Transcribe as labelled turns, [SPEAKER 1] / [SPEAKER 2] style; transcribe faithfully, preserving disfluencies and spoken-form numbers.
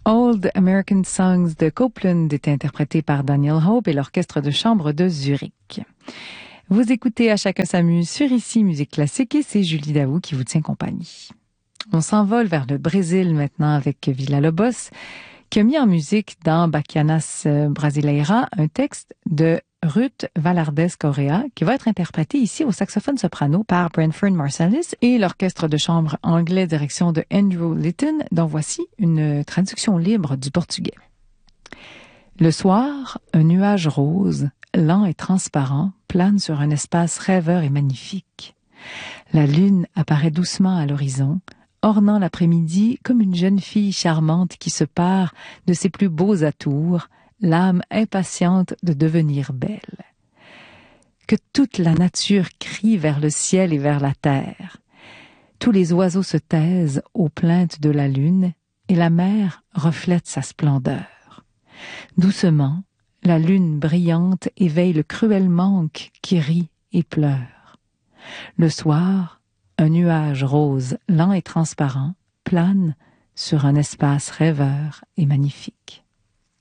[SPEAKER 1] Old American Songs de Copeland était interprété par Daniel Hope et l'Orchestre de chambre de Zurich. Vous écoutez À chacun s'amuse sur Ici Musique Classique et c'est Julie Daou qui vous tient compagnie. On s'envole vers le Brésil maintenant avec Villa-Lobos qui a mis en musique dans Bachianas Brasileira un texte de Ruth Valardes Correa qui va être interprété ici au saxophone soprano par Branford Marsalis et l'orchestre de chambre anglais direction de Andrew Litton dont voici une traduction libre du portugais. Le soir, un nuage rose, lent et transparent, plane sur un espace rêveur et magnifique. La lune apparaît doucement à l'horizon, ornant l'après-midi comme une jeune fille charmante qui se pare de ses plus beaux atours, l'âme impatiente de devenir belle. Que toute la nature crie vers le ciel et vers la terre. Tous les oiseaux se taisent aux plaintes de la lune et la mer reflète sa splendeur. Doucement, la lune brillante éveille le cruel manque qui rit et pleure. Le soir, un nuage rose, lent et transparent, plane sur un espace rêveur et magnifique.